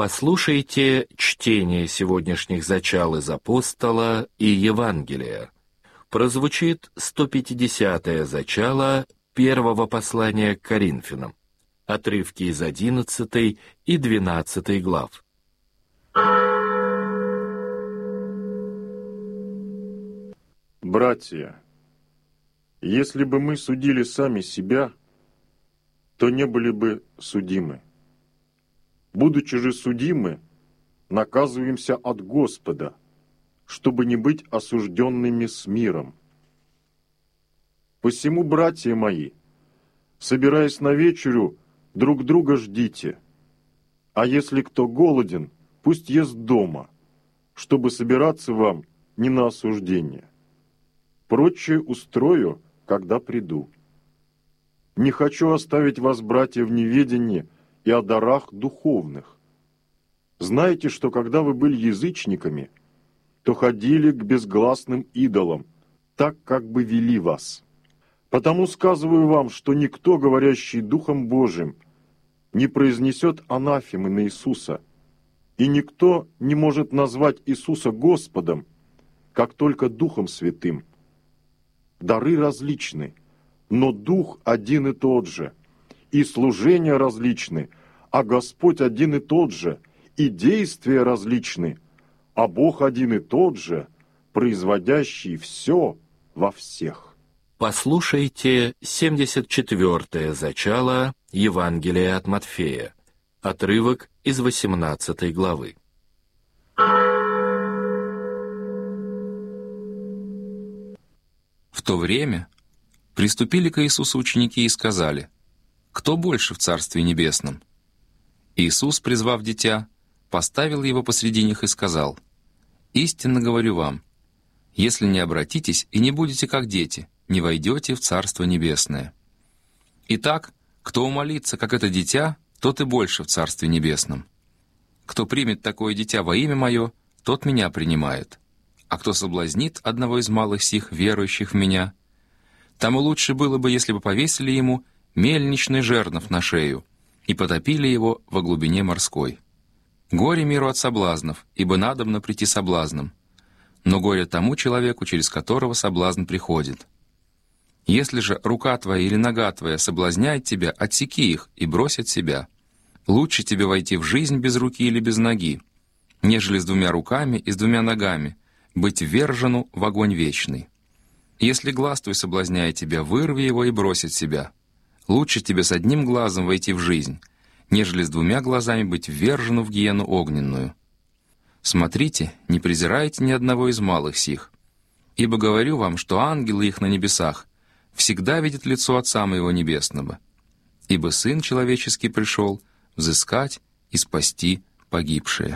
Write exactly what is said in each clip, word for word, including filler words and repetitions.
Послушайте чтение сегодняшних зачал из Апостола и Евангелия. Прозвучит сто пятидесятое зачало первого послания к Коринфянам, отрывки из одиннадцатой и двенадцатой глав. Братья, если бы мы судили сами себя, то не были бы судимы. Будучи же судимы, наказываемся от Господа, чтобы не быть осужденными с миром. Посему, братья мои, собираясь на вечерю, друг друга ждите, а если кто голоден, пусть ест дома, чтобы собираться вам не на осуждение. Прочее устрою, когда приду. Не хочу оставить вас, братья, в неведении и о дарах духовных. Знаете, что когда вы были язычниками, то ходили к безгласным идолам, так как бы вели вас. Потому сказываю вам, что никто, говорящий Духом Божиим, не произнесет анафемы на Иисуса, и никто не может назвать Иисуса Господом, как только Духом Святым. Дары различны, но Дух один и тот же, и служения различны, а Господь один и тот же, и действия различны, а Бог один и тот же, производящий все во всех. Послушайте семьдесят четвёртое зачало Евангелия от Матфея, отрывок из восемнадцатой главы. В то время приступили к Иисусу ученики и сказали: «Кто больше в Царстве Небесном?» Иисус, призвав дитя, поставил его посреди них и сказал: «Истинно говорю вам, если не обратитесь и не будете как дети, не войдете в Царство Небесное. Итак, кто умолится, как это дитя, тот и больше в Царстве Небесном. Кто примет такое дитя во имя Мое, тот Меня принимает. А кто соблазнит одного из малых сих, верующих в Меня, тому лучше было бы, если бы повесили ему мельничный жернов на шею и потопили его во глубине морской. Горе миру от соблазнов, ибо надобно прийти соблазном, но горе тому человеку, через которого соблазн приходит. Если же рука твоя или нога твоя соблазняет тебя, отсеки их и брось от себя. Лучше тебе войти в жизнь без руки или без ноги, нежели с двумя руками и с двумя ногами быть ввержену в огонь вечный. Если глаз твой соблазняет тебя, вырви его и брось от себя. Лучше тебе с одним глазом войти в жизнь, нежели с двумя глазами быть ввержену в гиену огненную. Смотрите, не презирайте ни одного из малых сих, ибо говорю вам, что ангелы их на небесах всегда видят лицо Отца Моего Небесного. Ибо Сын Человеческий пришел взыскать и спасти погибшее».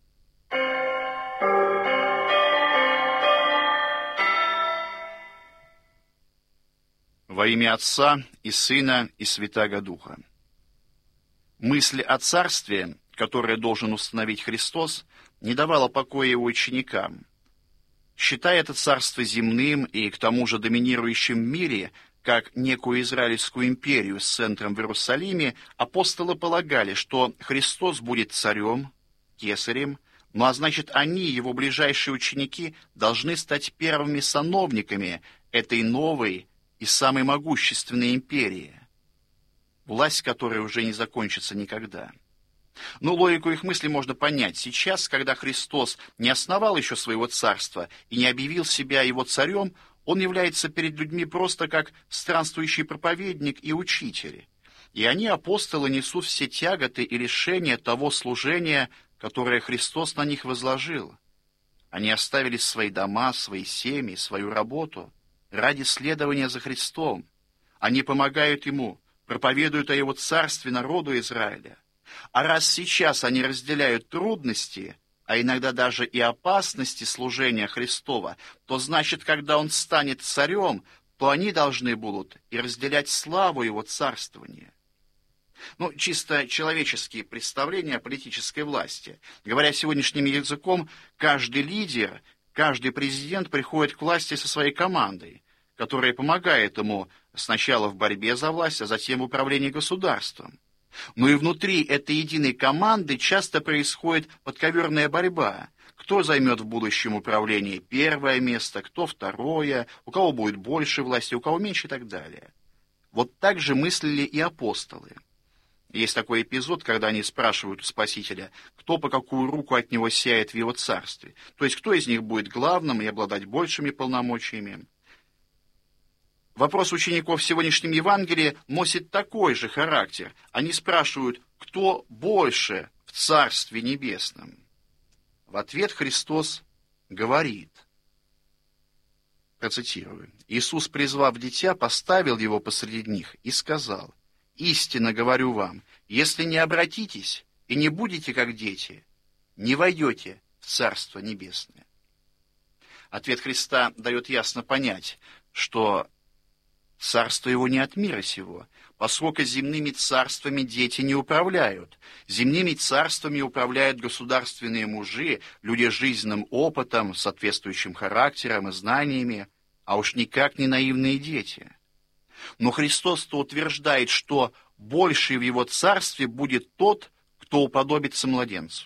Во имя Отца и Сына и Святаго Духа. Мысль о царстве, которое должен установить Христос, не давала покоя его ученикам. Считая это царство земным и к тому же доминирующим в мире, как некую Израильскую империю с центром в Иерусалиме, апостолы полагали, что Христос будет царем, кесарем, ну а значит, они, его ближайшие ученики, должны стать первыми сановниками этой новой и самой могущественной империи, власть которой уже не закончится никогда. Но логику их мысли можно понять. Сейчас, когда Христос не основал еще своего царства и не объявил себя его царем, он является перед людьми просто как странствующий проповедник и учитель. И они, апостолы, несут все тяготы и лишения того служения, которое Христос на них возложил. Они оставили свои дома, свои семьи, свою работу ради следования за Христом. Они помогают Ему, проповедуют о Его царстве народу Израиля. А раз сейчас они разделяют трудности, а иногда даже и опасности служения Христова, то значит, когда Он станет царем, то они должны будут и разделять славу Его царствования. Ну, чисто человеческие представления о политической власти. Говоря сегодняшним языком, каждый лидер, каждый президент приходит к власти со своей командой, которая помогает ему сначала в борьбе за власть, а затем в управлении государством. Но и внутри этой единой команды часто происходит подковерная борьба. Кто займет в будущем управлении первое место, кто второе, у кого будет больше власти, у кого меньше и так далее. Вот так же мыслили и апостолы. Есть такой эпизод, когда они спрашивают у Спасителя, кто по какую руку от него сяет в его царстве. То есть, кто из них будет главным и обладать большими полномочиями. Вопрос учеников в сегодняшнем Евангелии носит такой же характер. Они спрашивают, кто больше в Царстве Небесном. В ответ Христос говорит, процитирую, «Иисус, призвав дитя, поставил его посреди них и сказал, истинно говорю вам, если не обратитесь и не будете как дети, не войдете в Царство Небесное». Ответ Христа дает ясно понять, что царство его не от мира сего, поскольку земными царствами дети не управляют. Земными царствами управляют государственные мужи, люди с жизненным опытом, соответствующим характером и знаниями, а уж никак не наивные дети. Но Христос-то утверждает, что больший в его царстве будет тот, кто уподобится младенцу.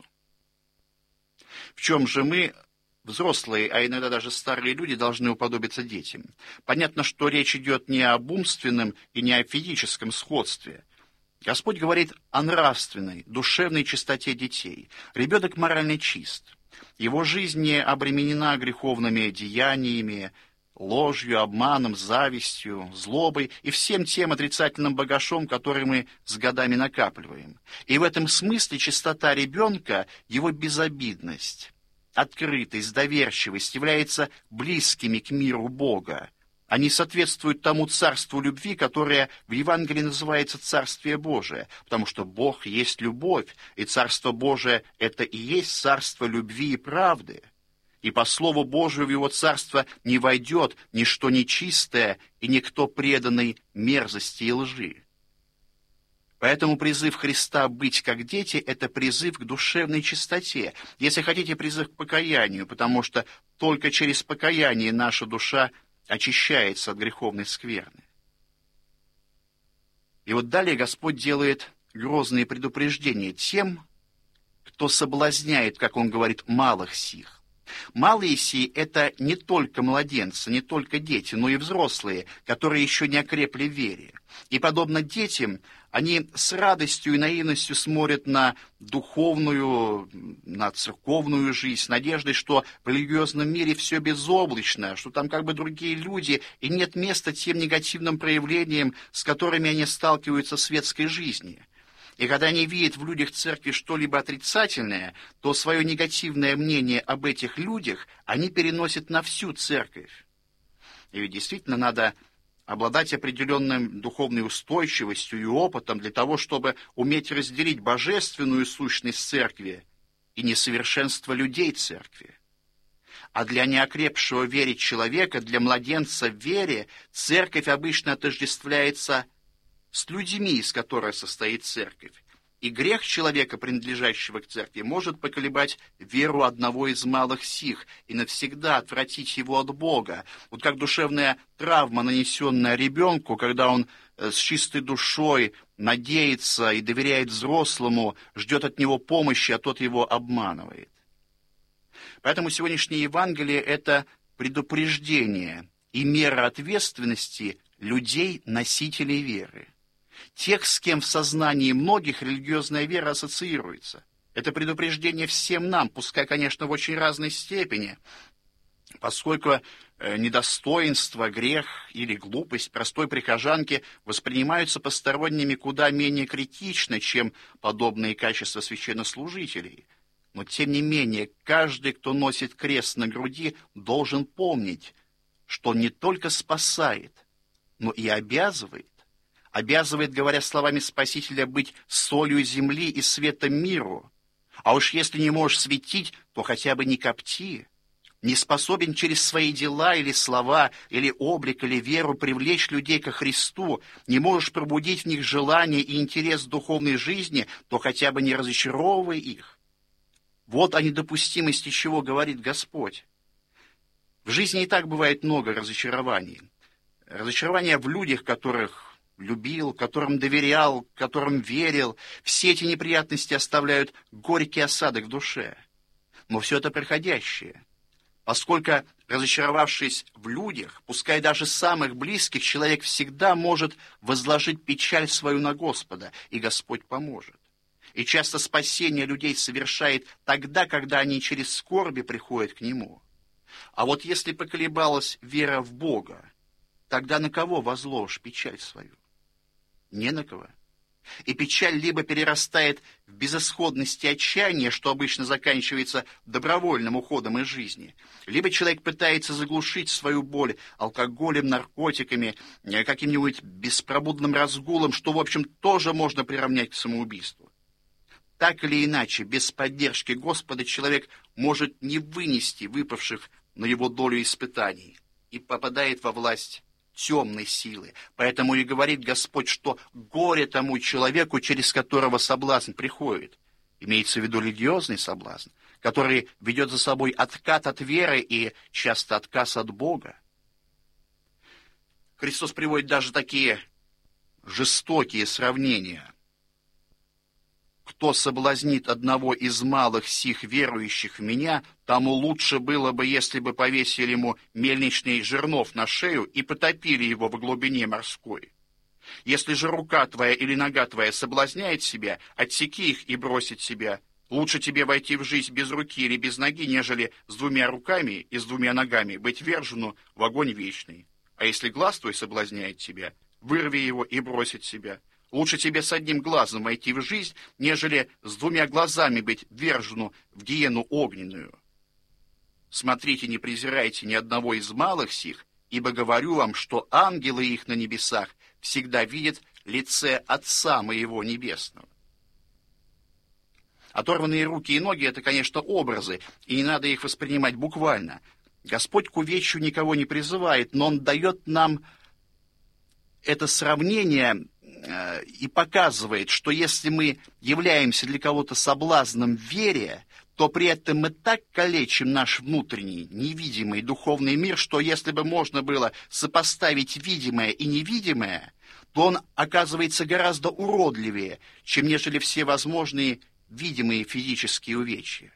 В чем же мы, взрослые, а иногда даже старые люди, должны уподобиться детям? Понятно, что речь идет не об умственном и не о физическом сходстве. Господь говорит о нравственной, душевной чистоте детей. Ребенок морально чист. Его жизнь не обременена греховными деяниями, ложью, обманом, завистью, злобой и всем тем отрицательным багажом, который мы с годами накапливаем. И в этом смысле чистота ребенка, его безобидность, открытость, доверчивость являются близкими к миру Бога. Они соответствуют тому царству любви, которое в Евангелии называется Царствие Божие, потому что Бог есть любовь, и Царство Божие — это и есть царство любви и правды. И по Слову Божию в Его Царство не войдет ничто нечистое и никто преданный мерзости и лжи. Поэтому призыв Христа быть как дети — это призыв к душевной чистоте. Если хотите, призыв к покаянию, потому что только через покаяние наша душа очищается от греховной скверны. И вот далее Господь делает грозные предупреждения тем, кто соблазняет, как Он говорит, малых сих. Малые сии — это не только младенцы, не только дети, но и взрослые, которые еще не окрепли в вере. И, подобно детям, они с радостью и наивностью смотрят на духовную, на церковную жизнь, с надеждой, что в религиозном мире все безоблачно, что там как бы другие люди, и нет места тем негативным проявлениям, с которыми они сталкиваются в светской жизни. И когда они видят в людях церкви что-либо отрицательное, то свое негативное мнение об этих людях они переносят на всю церковь. И ведь действительно надо обладать определенной духовной устойчивостью и опытом для того, чтобы уметь разделить божественную сущность церкви и несовершенство людей церкви. А для неокрепшего в вере человека, для младенца в вере, церковь обычно отождествляется с людьми, из которых состоит церковь. И грех человека, принадлежащего к церкви, может поколебать веру одного из малых сих и навсегда отвратить его от Бога. Вот как душевная травма, нанесенная ребенку, когда он с чистой душой надеется и доверяет взрослому, ждет от него помощи, а тот его обманывает. Поэтому сегодняшнее Евангелие — это предупреждение и мера ответственности людей, носителей веры. Тех, с кем в сознании многих религиозная вера ассоциируется. Это предупреждение всем нам, пускай, конечно, в очень разной степени, поскольку недостоинство, грех или глупость простой прихожанки воспринимаются посторонними куда менее критично, чем подобные качества священнослужителей. Но, тем не менее, каждый, кто носит крест на груди, должен помнить, что он не только спасает, но и обязывает, обязывает, говоря словами Спасителя, быть солью земли и светом миру. А уж если не можешь светить, то хотя бы не копти. Не способен через свои дела или слова, или облик, или веру привлечь людей ко Христу, не можешь пробудить в них желание и интерес к духовной жизни, то хотя бы не разочаровывай их. Вот о недопустимости чего говорит Господь. В жизни и так бывает много разочарований. Разочарования в людях, которых любил, которым доверял, которым верил, все эти неприятности оставляют горький осадок в душе. Но все это приходящее. Поскольку, разочаровавшись в людях, пускай даже самых близких, человек всегда может возложить печаль свою на Господа, и Господь поможет. И часто спасение людей совершает тогда, когда они через скорби приходят к Нему. А вот если поколебалась вера в Бога, тогда на кого возложишь печаль свою? Не на кого. И печаль либо перерастает в безысходность и отчаяние, что обычно заканчивается добровольным уходом из жизни, либо человек пытается заглушить свою боль алкоголем, наркотиками, каким-нибудь беспробудным разгулом, что, в общем, тоже можно приравнять к самоубийству. Так или иначе, без поддержки Господа человек может не вынести выпавших на его долю испытаний и попадает во власть темной силы. Поэтому и говорит Господь, что горе тому человеку, через которого соблазн приходит. Имеется в виду религиозный соблазн, который ведет за собой откат от веры и часто отказ от Бога. Христос приводит даже такие жестокие сравнения. «Кто соблазнит одного из малых сих верующих в меня, тому лучше было бы, если бы повесили ему мельничный жернов на шею и потопили его в глубине морской. Если же рука твоя или нога твоя соблазняет себя, отсеки их и бросить себя. Лучше тебе войти в жизнь без руки или без ноги, нежели с двумя руками и с двумя ногами быть вержену в огонь вечный. А если глаз твой соблазняет тебя, вырви его и бросить себя. Лучше тебе с одним глазом войти в жизнь, нежели с двумя глазами быть вержену в гиену огненную. Смотрите, не презирайте ни одного из малых сих, ибо говорю вам, что ангелы их на небесах всегда видят лице Отца моего Небесного». Оторванные руки и ноги — это, конечно, образы, и не надо их воспринимать буквально. Господь к увечью никого не призывает, но Он дает нам это сравнение и показывает, что если мы являемся для кого-то соблазном в вере, то при этом мы так калечим наш внутренний, невидимый духовный мир, что если бы можно было сопоставить видимое и невидимое, то он оказывается гораздо уродливее, чем нежели все возможные видимые физические увечья.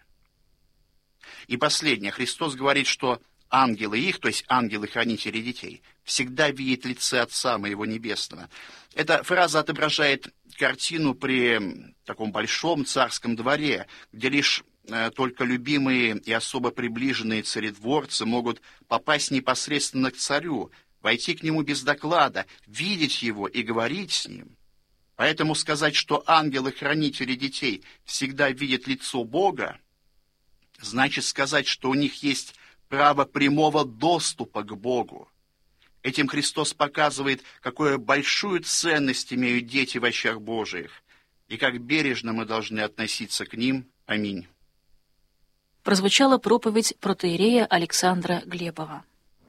И последнее. Христос говорит, что ангелы их, то есть ангелы-хранители детей, всегда видят лице Отца моего Небесного. Эта фраза отображает картину при таком большом царском дворе, где лишь э, только любимые и особо приближенные царедворцы могут попасть непосредственно к царю, войти к нему без доклада, видеть его и говорить с ним. Поэтому сказать, что ангелы-хранители детей всегда видят лицо Бога, значит сказать, что у них есть право прямого доступа к Богу. Этим Христос показывает, какую большую ценность имеют дети в очах Божиих, и как бережно мы должны относиться к ним. Аминь. Прозвучала проповедь протоиерея Александра Глебова.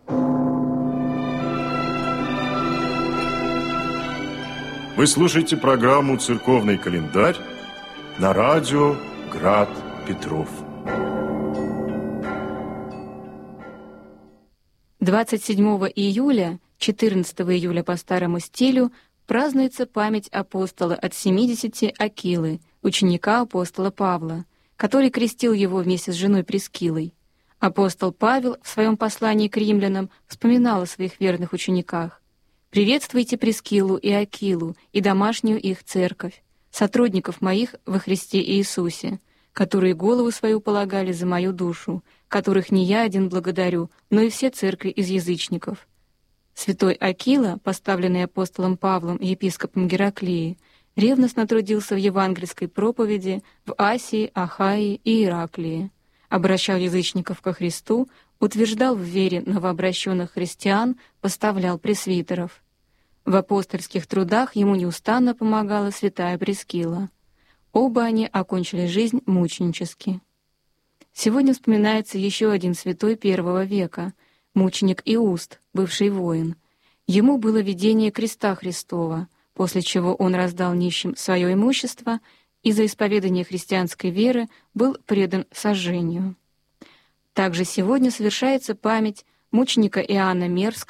Вы слушаете программу «Церковный календарь» на радио «Град Петров». двадцать седьмого июля, четырнадцатого июля по старому стилю, празднуется память апостола от семидесяти Акилы, ученика апостола Павла, который крестил его вместе с женой Прискилой. Апостол Павел в своем послании к римлянам вспоминал о своих верных учениках. «Приветствуйте Прискилу и Акилу и домашнюю их церковь, сотрудников моих во Христе Иисусе, которые голову свою полагали за мою душу, которых не я один благодарю, но и все церкви из язычников». Святой Акила, поставленный апостолом Павлом и епископом Гераклии, ревностно трудился в евангельской проповеди в Асии, Ахаии и Ираклии, обращал язычников ко Христу, утверждал в вере новообращенных христиан, поставлял пресвитеров. В апостольских трудах ему неустанно помогала святая Прискила. Оба они окончили жизнь мученически. Сегодня вспоминается еще один святой первого века, мученик Иуст, бывший воин. Ему было видение креста Христова, после чего он раздал нищим свое имущество и за исповедание христианской веры был предан сожжению. Также сегодня совершается память мученика Иоанна Мерского,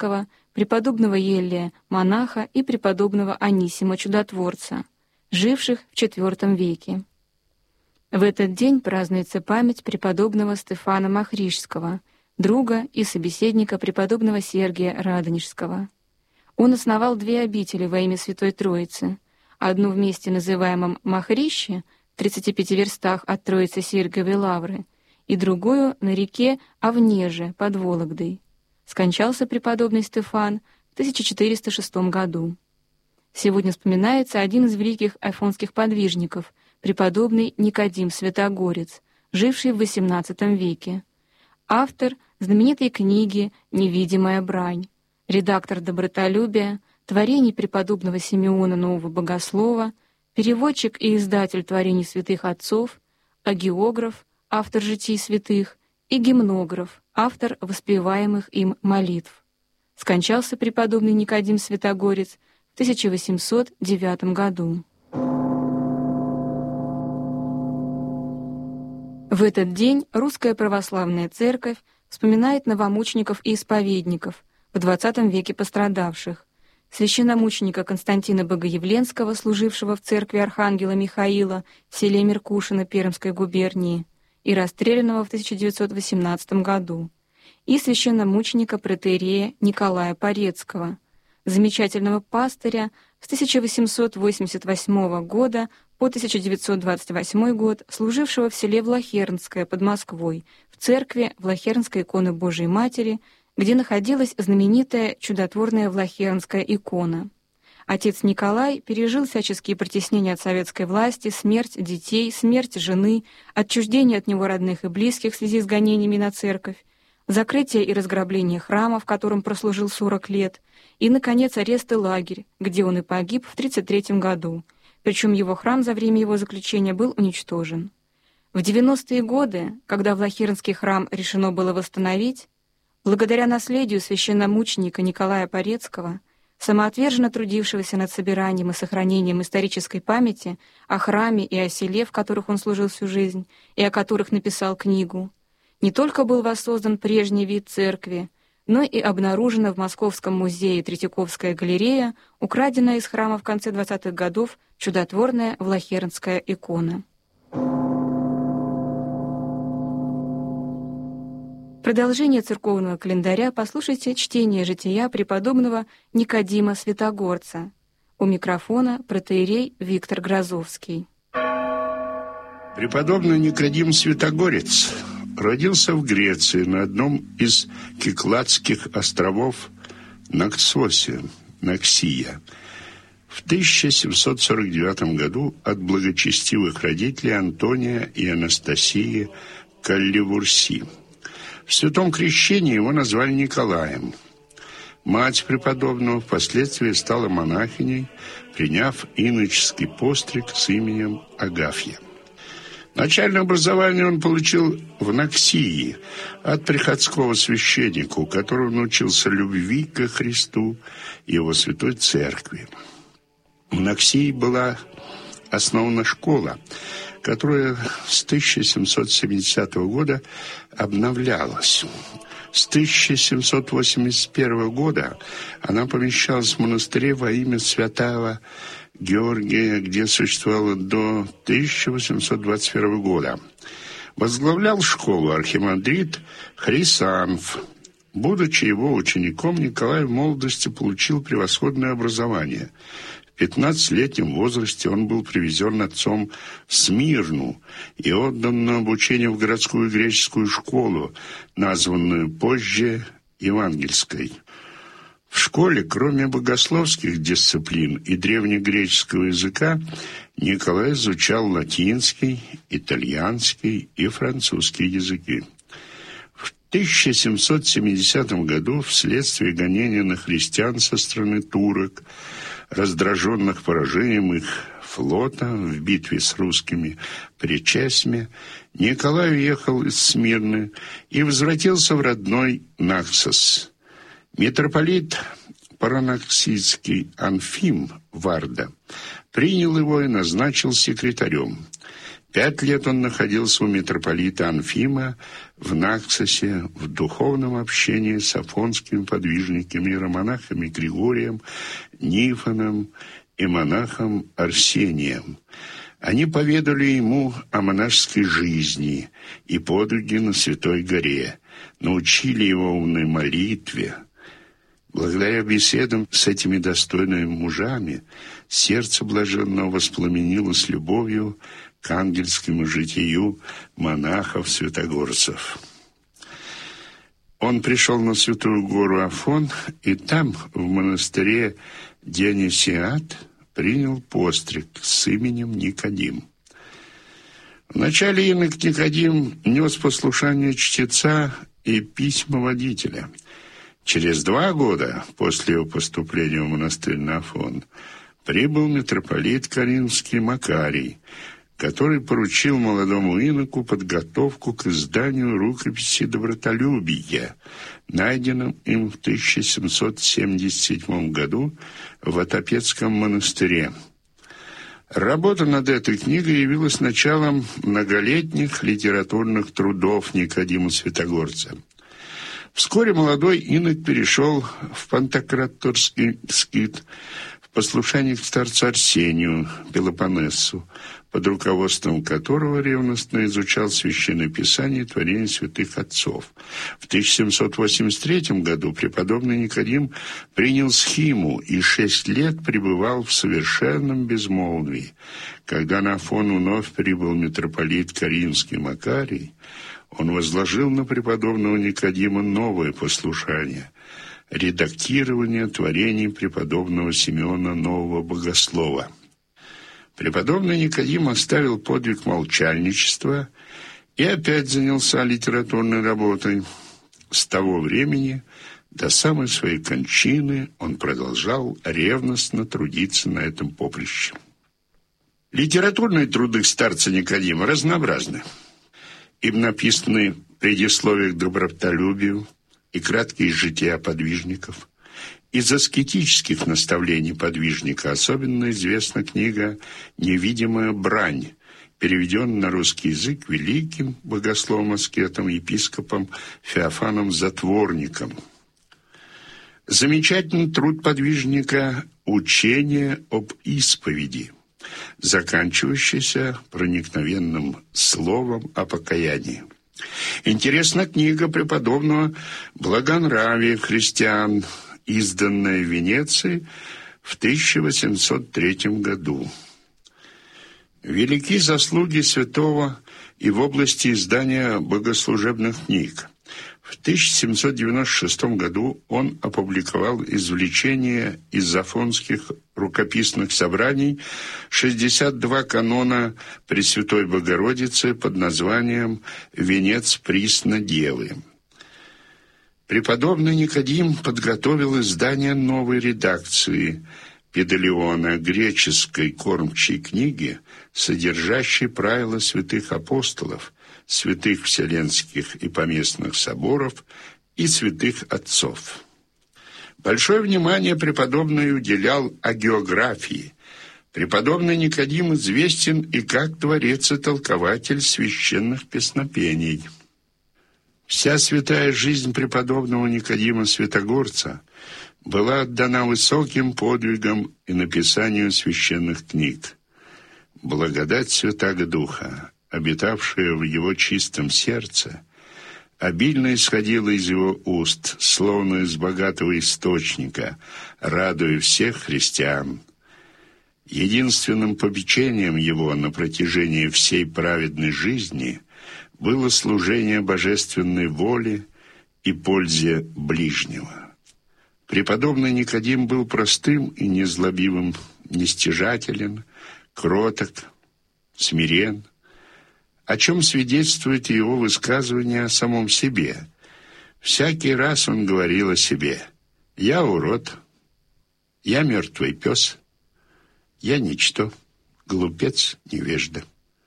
преподобного Еллия, монаха, и преподобного Анисима, чудотворца, живших в четвёртом веке. В этот день празднуется память преподобного Стефана Махришского, друга и собеседника преподобного Сергия Радонежского. Он основал две обители во имя Святой Троицы, одну в месте, называемом Махрище, в тридцати пяти верстах от Троицы Сергиевой Лавры, и другую на реке Овнеже под Вологдой. Скончался преподобный Стефан в тысяча четыреста шестом году. Сегодня вспоминается один из великих афонских подвижников, преподобный Никодим Святогорец, живший в восемнадцатом веке. Автор знаменитой книги «Невидимая брань», редактор «Добротолюбия», творений преподобного Симеона Нового Богослова, переводчик и издатель творений святых отцов, агеограф, автор житий святых, и гимнограф, автор воспеваемых им молитв. Скончался преподобный Никодим Святогорец в тысяча восемьсот девятом году. В этот день Русская Православная Церковь вспоминает новомучеников и исповедников, в двадцатом веке пострадавших, священномученика Константина Богоявленского, служившего в церкви Архангела Михаила в селе Меркушино Пермской губернии и расстрелянного в тысяча девятьсот восемнадцатом году, и священномученика протоиерея Николая Порецкого, замечательного пастыря с тысяча восемьсот восемьдесят восьмого года по тысяча девятьсот двадцать восьмой год, служившего в селе Влахернское под Москвой, в церкви Влахернской иконы Божией Матери, где находилась знаменитая чудотворная Влахернская икона. Отец Николай пережил всяческие притеснения от советской власти, смерть детей, смерть жены, отчуждение от него родных и близких в связи с гонениями на церковь, закрытие и разграбление храма, в котором прослужил сорок лет, и, наконец, арест и лагерь, где он и погиб в тридцать третьем году, причем его храм за время его заключения был уничтожен. В девяностые годы, когда Влахернский храм решено было восстановить, благодаря наследию священномученика Николая Порецкого, самоотверженно трудившегося над собиранием и сохранением исторической памяти о храме и о селе, в которых он служил всю жизнь, и о которых написал книгу, не только был воссоздан прежний вид церкви, но и обнаружена в Московском музее Третьяковская галерея, украденная из храма в конце двадцатых годов чудотворная Влахернская икона. Продолжение церковного календаря послушайте чтение жития преподобного Никодима Святогорца. У микрофона протоиерей Виктор Грозовский. Преподобный Никодим Святогорец родился в Греции на одном из Кикладских островов Наксосе, Наксия, в тысяча семьсот сорок девятом году от благочестивых родителей Антония и Анастасии Калливурси. В святом крещении его назвали Николаем. Мать преподобного впоследствии стала монахиней, приняв иноческий постриг с именем Агафья. Начальное образование он получил в Наксии от приходского священника, у которого научился любви ко Христу и его святой церкви. В Наксии была основана школа, которая с тысяча семьсот семидесятого года обновлялась. С тысяча семьсот восемьдесят первого года она помещалась в монастыре во имя святого Георгия, где существовала до тысяча восемьсот двадцать первого года. Возглавлял школу архимандрит Хрисанф. Будучи его учеником, Николай в молодости получил превосходное образование. В пятнадцатилетнем возрасте он был привезен отцом в Смирну и отдан на обучение в городскую греческую школу, названную позже Евангельской. В школе, кроме богословских дисциплин и древнегреческого языка, Николай изучал латинский, итальянский и французский языки. В тысяча семьсот семидесятом году, вследствие гонения на христиан со стороны турок, раздраженных поражением их флота в битве с русскими при Чесме, Николай уехал из Смирны и возвратился в родной Наксос. Митрополит Паранаксийский Анфим Варда принял его и назначил секретарем. Пять лет он находился у митрополита Анфима в Наксосе в духовном общении с афонскими подвижниками, иеромонахами Григорием, Нифоном и монахом Арсением. Они поведали ему о монашеской жизни и подвиге на Святой горе, научили его умной молитве. Благодаря беседам с этими достойными мужами сердце блаженного воспламенилось любовью к ангельскому житию монахов-святогорцев. Он пришел на Святую гору Афон, и там, в монастыре Дионисиат, принял постриг с именем Никодим. Вначале инок Никодим нес послушание чтеца и письма водителя. Через два года после его поступления в монастырь на Афон прибыл митрополит Каринский Макарий, который поручил молодому иноку подготовку к изданию рукописи «Добротолюбия», найденном им в тысяча семьсот семьдесят седьмом году в Отопецком монастыре. Работа над этой книгой явилась началом многолетних литературных трудов Никодима Святогорца. Вскоре молодой инок перешел в Пантократорский скит, в послушание к старцу Арсению Пелопоннесу, под руководством которого ревностно изучал Священное Писание и творения святых отцов. В тысяча семьсот восемьдесят третьем году преподобный Никодим принял схиму и шесть лет пребывал в совершенном безмолвии. Когда на Афон вновь прибыл митрополит Каринский Макарий, он возложил на преподобного Никодима новое послушание – редактирование творений преподобного Симеона Нового Богослова. Преподобный Никодим оставил подвиг молчальничества и опять занялся литературной работой. С того времени до самой своей кончины он продолжал ревностно трудиться на этом поприще. Литературные труды старца Никодима разнообразны. Им написаны предисловие к добротолюбию и краткие жития подвижников. Из аскетических наставлений подвижника особенно известна книга «Невидимая брань», переведенная на русский язык великим богословом-аскетом, епископом Феофаном Затворником. Замечательный труд подвижника «Учение об исповеди», заканчивающийся проникновенным словом о покаянии. Интересна книга преподобного «Благонравие христиан», изданная в Венеции в тысяча восемьсот третьем году. Велики заслуги святого и в области издания богослужебных книг. В тысяча семьсот девяносто шестом году он опубликовал извлечение из афонских рукописных собраний шестьдесят два канона Пресвятой Богородицы под названием «Венец присно Девы». Преподобный Никодим подготовил издание новой редакции Педалиона, греческой кормчей книги, содержащей правила святых апостолов, святых вселенских и поместных соборов и святых отцов. Большое внимание преподобный уделял агеографии. Преподобный Никодим известен и как творец и толкователь священных песнопений. Вся святая жизнь преподобного Никодима Святогорца была отдана высоким подвигам и написанию священных книг. Благодать Святаго Духа, обитавшая в его чистом сердце, обильно исходила из его уст, словно из богатого источника, радуя всех христиан. Единственным попечением его на протяжении всей праведной жизни было служение божественной воле и пользе ближнего. Преподобный Никодим был простым и незлобивым, нестяжателен, кроток, смирен, о чем свидетельствует его высказывание о самом себе. Всякий раз он говорил о себе: «Я урод, я мертвый пес, я ничто, глупец, невежда».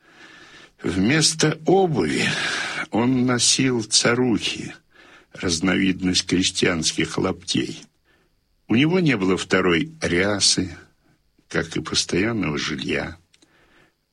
Вместо обуви он носил царухи, разновидность крестьянских лаптей. У него не было второй рясы, как и постоянного жилья.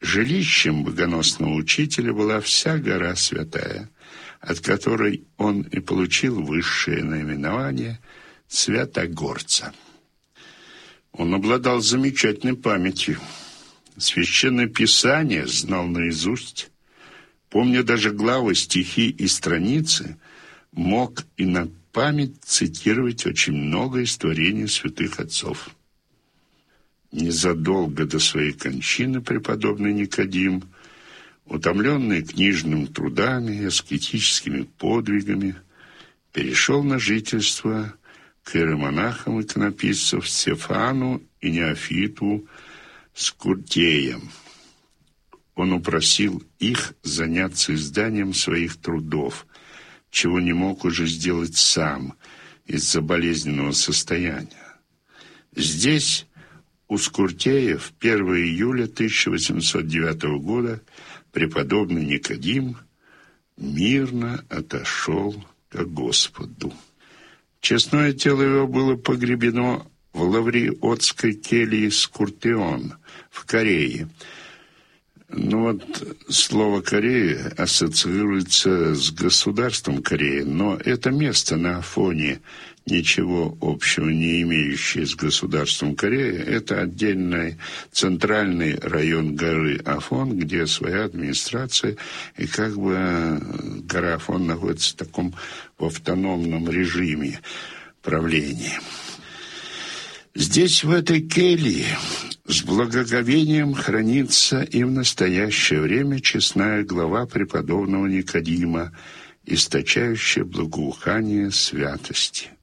Жилищем богоносного учителя была вся гора Святая, от которой он и получил высшее наименование Святогорца. Он обладал замечательной памятью. Священное Писание знал наизусть. Помня даже главы, стихи и страницы, мог и на память цитировать очень много из творений святых отцов. Незадолго до своей кончины преподобный Никодим, утомленный книжными трудами и аскетическими подвигами, перешел на жительство к иеромонахам иконописцев Стефану и Неофиту Скуртеям. Он упросил их заняться изданием своих трудов, чего не мог уже сделать сам из-за болезненного состояния. Здесь у Скуртеев первого июля тысяча восемьсот девятого года преподобный Никодим мирно отошел к Господу. Честное тело его было погребено в Лавриотской келье Скуртеон в Корее. Ну вот слово «Корея» ассоциируется с государством Кореи, но это место на Афоне, ничего общего не имеющее с государством Корея, это отдельный центральный район горы Афон, где своя администрация, и как бы гора Афон находится в таком в автономном режиме правления. Здесь, в этой келье, с благоговением хранится и в настоящее время честная глава преподобного Никодима, источающая благоухание святости.